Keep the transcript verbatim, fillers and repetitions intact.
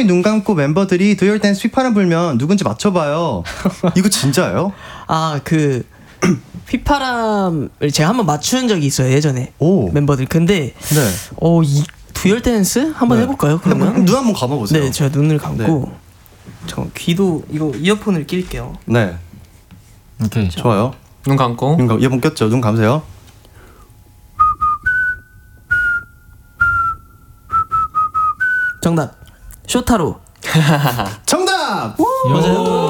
평소에 눈 감고 멤버들이 두열 댄스 휘파람 불면 누군지 맞춰봐요. 이거 진짜예요? 아, 그 휘파람을 제가 한번 맞춘 적이 있어요 예전에. 오. 멤버들. 근데 네. 어, 이 두열 댄스 한번 네. 해볼까요? 그러면 눈 한번 감아보세요. 네, 제가 눈을 감고 잠깐 귀도 이거 이어폰을 낄게요. 네. 오케이. 좋아요. 눈 감고. 눈 감, 이어폰 꼈죠? 눈 감으세요. 정답. 쇼타로. 정답! 맞아요.